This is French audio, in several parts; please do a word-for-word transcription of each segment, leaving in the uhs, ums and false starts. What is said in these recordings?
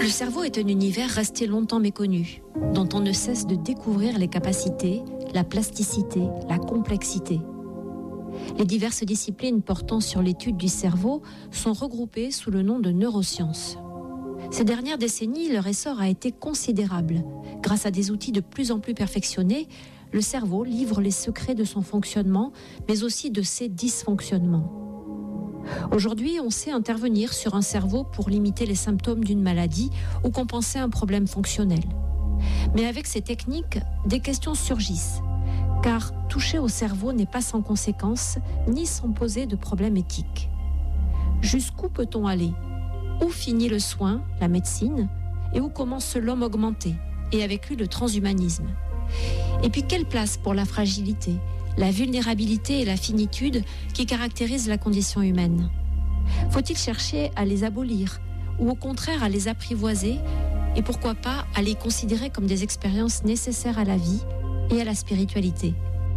Le cerveau est un univers resté longtemps méconnu, dont on ne cesse de découvrir les capacités, la plasticité, la complexité. Les diverses disciplines portant sur l'étude du cerveau sont regroupées sous le nom de neurosciences. Ces dernières décennies, leur essor a été considérable. Grâce à des outils de plus en plus perfectionnés, le cerveau livre les secrets de son fonctionnement, mais aussi de ses dysfonctionnements. Aujourd'hui, on sait intervenir sur un cerveau pour limiter les symptômes d'une maladie ou compenser un problème fonctionnel. Mais avec ces techniques, des questions surgissent, car toucher au cerveau n'est pas sans conséquences, ni sans poser de problèmes éthiques. Jusqu'où peut-on aller ? Où finit le soin, la médecine, et où commence l'homme augmenté, et avec lui le transhumanisme ? Et puis quelle place pour la fragilité, la vulnérabilité et la finitude qui caractérisent la condition humaine ? Faut-il chercher à les abolir ou au contraire à les apprivoiser et pourquoi pas à les considérer comme des expériences nécessaires à la vie et à la spiritualité ?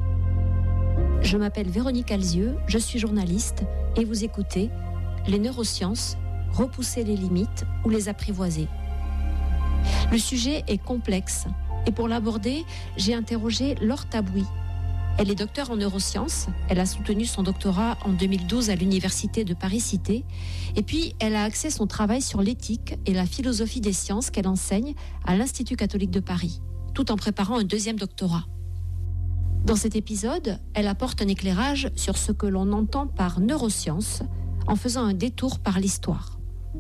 Je m'appelle Véronique Alzieux, je suis journaliste et vous écoutez Les neurosciences, repousser les limites ou les apprivoiser. Le sujet est complexe et pour l'aborder, j'ai interrogé Laure Tabouy. Elle est docteure en neurosciences, elle a soutenu son doctorat en deux mille douze à l'université de Paris-Cité et puis elle a axé son travail sur l'éthique et la philosophie des sciences qu'elle enseigne à l'Institut catholique de Paris, tout en préparant un deuxième doctorat. Dans cet épisode, elle apporte un éclairage sur ce que l'on entend par neurosciences en faisant un détour par l'histoire.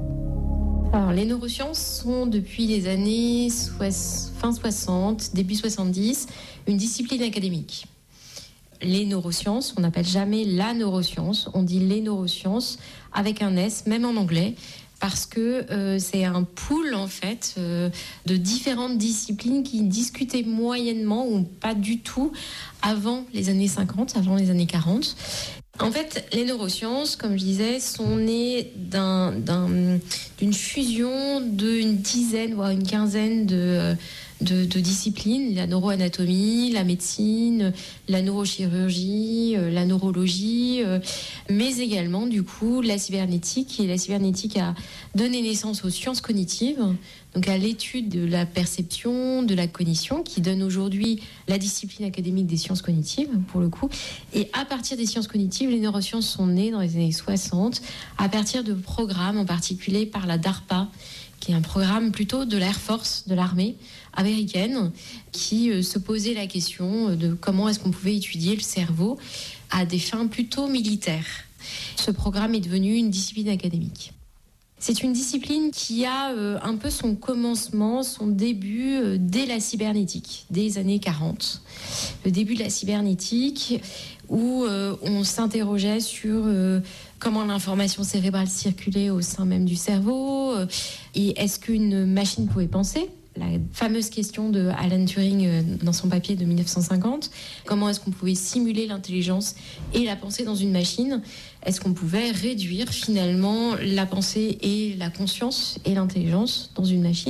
Alors, les neurosciences sont depuis les années soix- fin soixante, début soixante-dix, une discipline académique. Les neurosciences, on n'appelle jamais la neuroscience, on dit les neurosciences avec un S, même en anglais, parce que euh, c'est un pool en fait euh, de différentes disciplines qui discutaient moyennement ou pas du tout avant les années cinquante, avant les années quarante. En fait, les neurosciences, comme je disais, sont nées d'un, d'un, d'une fusion d'une dizaine, voire une quinzaine de, de, de disciplines. La neuroanatomie, la médecine, la neurochirurgie, la neurologie, mais également, du coup, la cybernétique. Et la cybernétique a donné naissance aux sciences cognitives, donc à l'étude de la perception, de la cognition, qui donne aujourd'hui la discipline académique des sciences cognitives, pour le coup. Et à partir des sciences cognitives, les neurosciences sont nées dans les années soixante, à partir de programmes, en particulier par la DARPA, qui est un programme plutôt de l'Air Force, de l'armée américaine, qui euh, se posait la question de comment est-ce qu'on pouvait étudier le cerveau à des fins plutôt militaires. Ce programme est devenu une discipline académique. C'est une discipline qui a euh, un peu son commencement, son début euh, dès la cybernétique, dès les années quarante. Le début de la cybernétique où euh, on s'interrogeait sur euh, comment l'information cérébrale circulait au sein même du cerveau euh, et est-ce qu'une machine pouvait penser ? La fameuse question de Alan Turing dans son papier de dix-neuf cent cinquante. Comment est-ce qu'on pouvait simuler l'intelligence et la pensée dans une machine ? Est-ce qu'on pouvait réduire finalement la pensée et la conscience et l'intelligence dans une machine ?